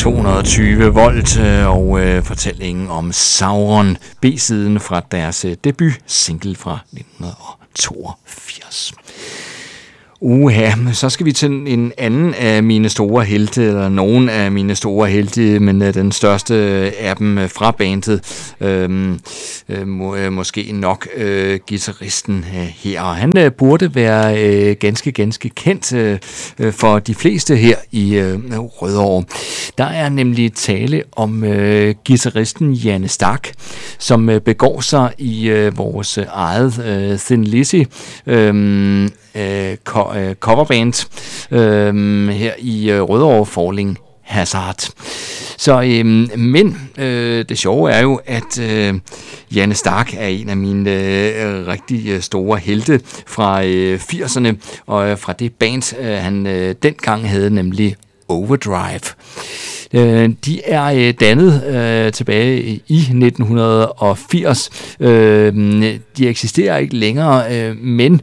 220 volt og fortællingen om Sauron, B-siden fra deres debut single fra 1982. Så skal vi til en anden af mine store helte, eller nogen af mine store helte, men den største af dem fra bandet, måske nok guitaristen her. Og han burde være ganske kendt for de fleste her i Rødovre. Der er nemlig tale om guitaristen Janne Stark, som begår sig i vores eget Thin Lizzy coverband her i Rødovre, Falling Hazard. Så, men det sjove er jo, at Janne Stark er en af mine rigtig store helte fra 80'erne, og fra det band, han dengang havde, nemlig Overdrive. De er dannet tilbage i 1980. De eksisterer ikke længere, men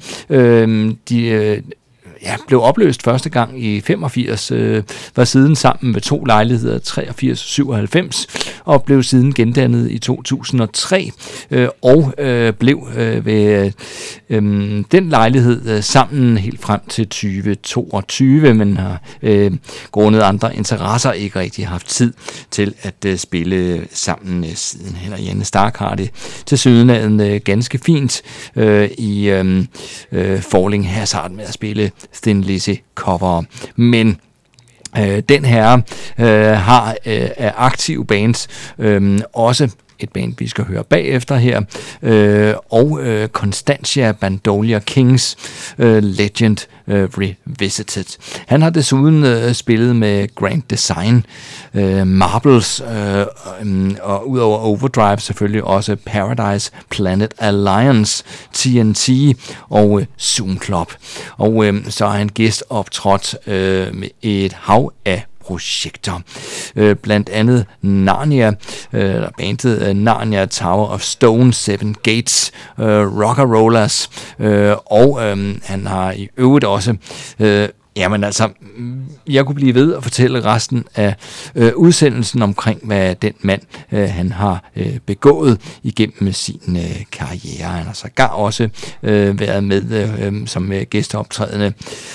de blev opløst første gang i 85, var siden sammen med 2 lejligheder, 83-97, og blev siden gendannet i 2003, og blev ved den lejlighed sammen helt frem til 2022, men har grundet andre interesser ikke rigtig haft tid til at spille sammen siden. Heller Janne Stark har det til sydenlandet ganske fint i Falling Hazard med at spille Thin Lizzy cover. Men den her har af aktive bands også et band, vi skal høre bagefter her, og Constantia Bandolia Kings Legend Revisited. Han har desuden spillet med Grand Design, Marbles, og udover Overdrive selvfølgelig også Paradise Planet Alliance, TNT og Zoom Club. Og så er han gæstoptrådt med et hav af projekter. Blandt andet Narnia, bandet Narnia Tower of Stone, Seven Gates, Rocker Rollers, og han har i øvrigt også jamen altså, jeg kunne blive ved at fortælle resten af udsendelsen omkring, hvad den mand han har begået igennem sin karriere. Han har sågar også været med som gæsteoptrædende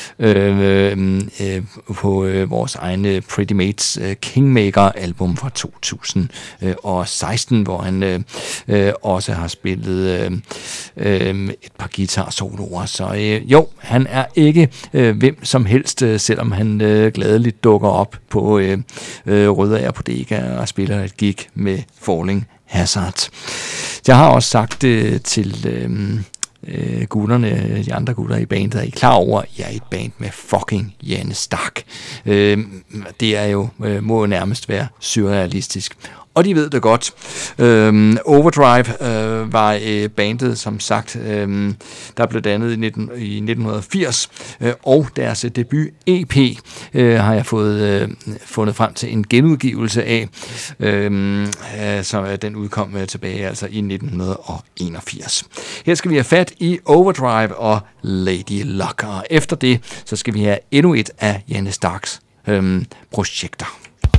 på vores egne Pretty Mates Kingmaker-album fra 2016, hvor han også har spillet et par guitar-soloer. Så jo, han er ikke hvem som helst, selvom han gladeligt dukker op på Rødovre Bodega og spiller et gig med Falling Hazard. Jeg har også sagt det til gutterne, de andre gutter i bandet, er I klar over, at jeg er et band med fucking Janne Stark. Det er jo, må nærmest være surrealistisk. Og de ved det godt. Overdrive var bandet, som sagt, der blev dannet i 1980, og deres debut EP har jeg fundet frem til en genudgivelse af, så den udkom tilbage altså i 1981. Her skal vi have fat i Overdrive og Lady Luck, og efter det, så skal vi have endnu et af Janne Starks projekter.